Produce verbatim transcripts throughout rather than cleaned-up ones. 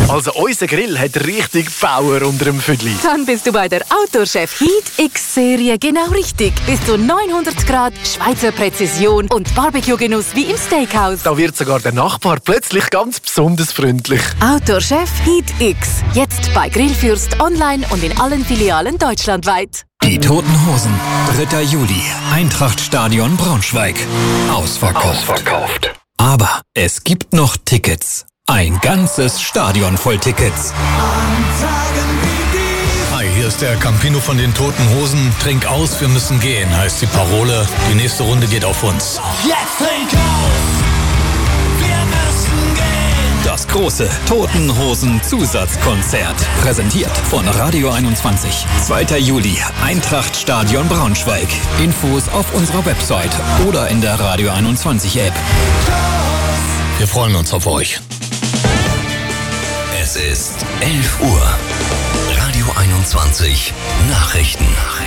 Also unser Grill hat richtig Power unter dem Füdli. Dann bist du bei der Outdoor-Chef Heat X-Serie genau richtig. Bis zu neunhundert Grad, Schweizer Präzision und Barbecue-Genuss wie im Steakhouse. Da wird sogar der Nachbar plötzlich ganz besonders freundlich. Outdoor-Chef Heat X. Jetzt bei Grillfürst online und in allen Filialen deutschlandweit. Die Toten Hosen. dritter Juli. Eintrachtstadion Braunschweig. Ausverkauft. Ausverkauft. Aber es gibt noch Tickets. Ein ganzes Stadion voll Tickets. Hi, hier ist der Campino von den Toten Hosen. Trink aus, wir müssen gehen, heißt die Parole. Die nächste Runde geht auf uns. Jetzt trink aus, wir müssen gehen. Das große Toten Hosen Zusatzkonzert. Präsentiert von Radio einundzwanzig. zweiter Juli. Eintrachtstadion Braunschweig. Infos auf unserer Website oder in der Radio einundzwanzig App. Wir freuen uns auf euch. Es ist elf Uhr. Radio einundzwanzig Nachrichten.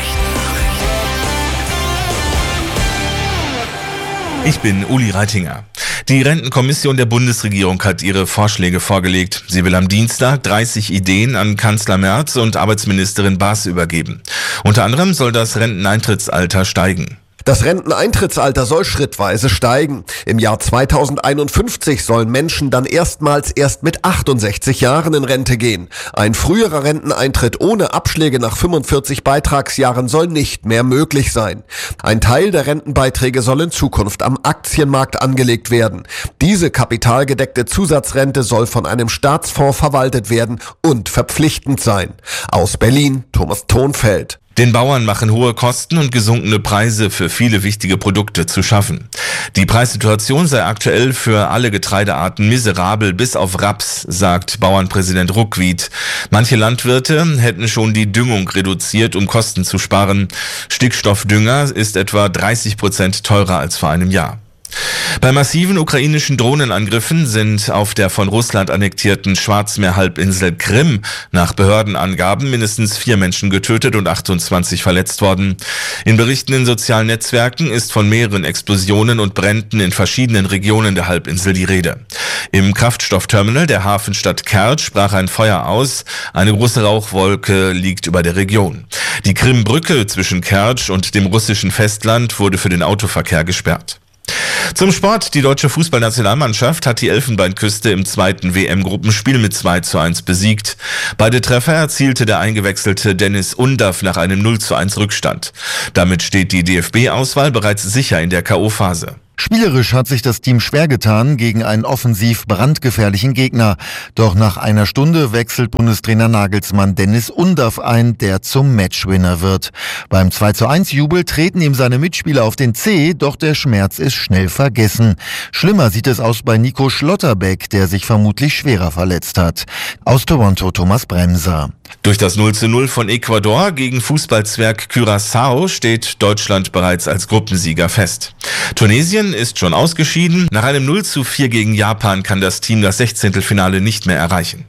Ich bin Uli Reitinger. Die Rentenkommission der Bundesregierung hat ihre Vorschläge vorgelegt. Sie will am Dienstag dreißig Ideen an Kanzler Merz und Arbeitsministerin Baas übergeben. Unter anderem soll das Renteneintrittsalter steigen. Das Renteneintrittsalter soll schrittweise steigen. Im Jahr zweitausendeinundfünfzig sollen Menschen dann erstmals erst mit achtundsechzig Jahren in Rente gehen. Ein früherer Renteneintritt ohne Abschläge nach fünfundvierzig Beitragsjahren soll nicht mehr möglich sein. Ein Teil der Rentenbeiträge soll in Zukunft am Aktienmarkt angelegt werden. Diese kapitalgedeckte Zusatzrente soll von einem Staatsfonds verwaltet werden und verpflichtend sein. Aus Berlin, Thomas Thonfeld. Den Bauern machen hohe Kosten und gesunkene Preise für viele wichtige Produkte zu schaffen. Die Preissituation sei aktuell für alle Getreidearten miserabel bis auf Raps, sagt Bauernpräsident Ruckwied. Manche Landwirte hätten schon die Düngung reduziert, um Kosten zu sparen. Stickstoffdünger ist etwa dreißig Prozent teurer als vor einem Jahr. Bei massiven ukrainischen Drohnenangriffen sind auf der von Russland annektierten Schwarzmeerhalbinsel Krim nach Behördenangaben mindestens vier Menschen getötet und achtundzwanzig verletzt worden. In Berichten in sozialen Netzwerken ist von mehreren Explosionen und Bränden in verschiedenen Regionen der Halbinsel die Rede. Im Kraftstoffterminal der Hafenstadt Kertsch brach ein Feuer aus. Eine große Rauchwolke liegt über der Region. Die Krimbrücke zwischen Kertsch und dem russischen Festland wurde für den Autoverkehr gesperrt. Zum Sport. Die deutsche Fußballnationalmannschaft hat die Elfenbeinküste im zweiten W M-Gruppenspiel mit zwei zu eins besiegt. Beide Treffer erzielte der eingewechselte Dennis Undav nach einem null zu eins Rückstand. Damit steht die D F B-Auswahl bereits sicher in der K O-Phase. Spielerisch hat sich das Team schwer getan gegen einen offensiv brandgefährlichen Gegner. Doch nach einer Stunde wechselt Bundestrainer Nagelsmann Dennis Undav ein, der zum Matchwinner wird. Beim zwei zu eins Jubel treten ihm seine Mitspieler auf den Zeh, doch der Schmerz ist schnell vergessen. Schlimmer sieht es aus bei Nico Schlotterbeck, der sich vermutlich schwerer verletzt hat. Aus Toronto Thomas Bremser. Durch das null zu null von Ecuador gegen Fußballzwerg Curaçao steht Deutschland bereits als Gruppensieger fest. Tunesien ist schon ausgeschieden. Nach einem null zu vier gegen Japan kann das Team das Sechzehntelfinale nicht mehr erreichen.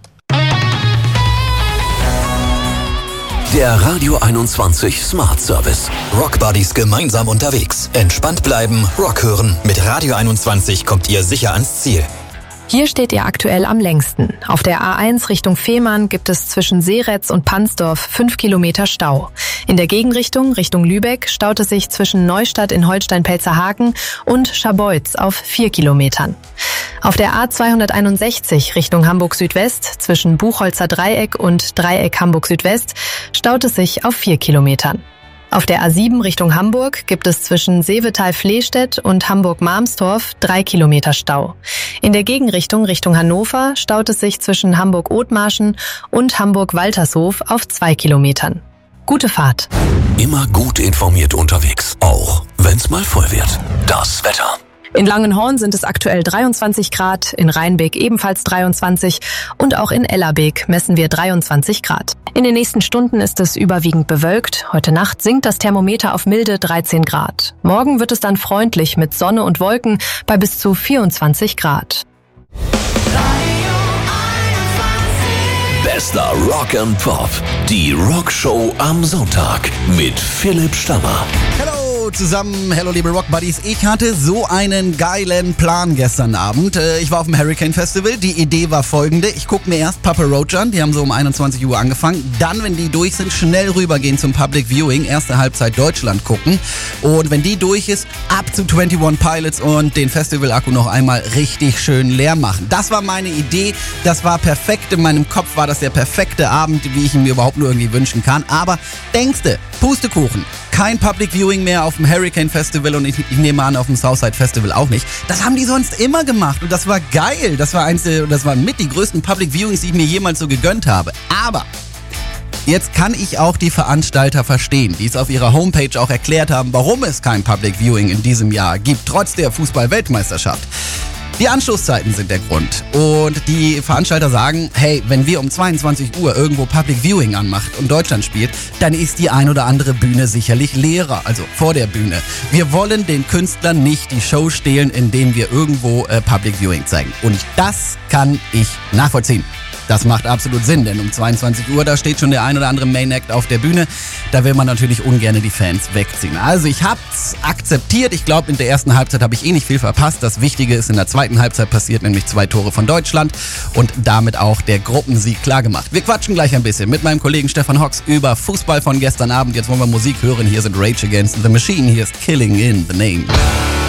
Der Radio einundzwanzig Smart Service. Rockbuddies gemeinsam unterwegs. Entspannt bleiben, Rock hören. Mit Radio einundzwanzig kommt ihr sicher ans Ziel. Hier steht ihr aktuell am längsten. Auf der A eins Richtung Fehmarn gibt es zwischen Seeretz und Pansdorf fünf Kilometer Stau. In der Gegenrichtung Richtung Lübeck staut es sich zwischen Neustadt in Holstein-Pelzerhaken und Scharbeutz auf vier Kilometern. Auf der A zweihunderteinundsechzig Richtung Hamburg-Südwest zwischen Buchholzer Dreieck und Dreieck Hamburg-Südwest staut es sich auf vier Kilometern. Auf der A sieben Richtung Hamburg gibt es zwischen Seevetal-Flehstedt und Hamburg-Marmstorf drei Kilometer Stau. In der Gegenrichtung Richtung Hannover staut es sich zwischen Hamburg-Othmarschen und Hamburg-Waltershof auf zwei Kilometern. Gute Fahrt. Immer gut informiert unterwegs, auch wenn's mal voll wird. Das Wetter. In Langenhorn sind es aktuell dreiundzwanzig Grad, in Rheinbeck ebenfalls dreiundzwanzig und auch in Ellerbeek messen wir dreiundzwanzig Grad. In den nächsten Stunden ist es überwiegend bewölkt. Heute Nacht sinkt das Thermometer auf milde dreizehn Grad. Morgen wird es dann freundlich mit Sonne und Wolken bei bis zu vierundzwanzig Grad. Bester Rock and Pop. Die Rockshow am Sonntag mit Philipp Stammer. Hello, zusammen, hello liebe Rock Buddies. Ich hatte so einen geilen Plan gestern Abend. Ich war auf dem Hurricane Festival. Die Idee war folgende. Ich gucke mir erst Papa Roach an. Die haben so um einundzwanzig Uhr angefangen. Dann, wenn die durch sind, schnell rübergehen zum Public Viewing. Erste Halbzeit Deutschland gucken. Und wenn die durch ist, ab zu einundzwanzig Pilots und den Festival-Akku noch einmal richtig schön leer machen. Das war meine Idee. Das war perfekt. In meinem Kopf war das der perfekte Abend, wie ich ihn mir überhaupt nur irgendwie wünschen kann. Aber denkste, Pustekuchen. Kein Public Viewing mehr auf dem Hurricane Festival und ich, ich nehme an, auf dem Southside Festival auch nicht. Das haben die sonst immer gemacht und das war geil. Das war eins, das waren mit die größten Public Viewings, die ich mir jemals so gegönnt habe. Aber jetzt kann ich auch die Veranstalter verstehen, die es auf ihrer Homepage auch erklärt haben, warum es kein Public Viewing in diesem Jahr gibt, trotz der Fußball-Weltmeisterschaft. Die Anstoßzeiten sind der Grund und die Veranstalter sagen, hey, wenn wir um zweiundzwanzig Uhr irgendwo Public Viewing anmacht und Deutschland spielt, dann ist die ein oder andere Bühne sicherlich leerer, also vor der Bühne. Wir wollen den Künstlern nicht die Show stehlen, indem wir irgendwo äh, Public Viewing zeigen. Und das kann ich nachvollziehen. Das macht absolut Sinn, denn um zweiundzwanzig Uhr, da steht schon der ein oder andere Main Act auf der Bühne. Da will man natürlich ungern die Fans wegziehen. Also ich hab's akzeptiert. Ich glaube, in der ersten Halbzeit habe ich eh nicht viel verpasst. Das Wichtige ist in der zweiten Halbzeit passiert, nämlich zwei Tore von Deutschland und damit auch der Gruppensieg klargemacht. Wir quatschen gleich ein bisschen mit meinem Kollegen Stefan Hocks über Fußball von gestern Abend. Jetzt wollen wir Musik hören. Hier sind Rage Against the Machine. Hier ist Killing in the Name.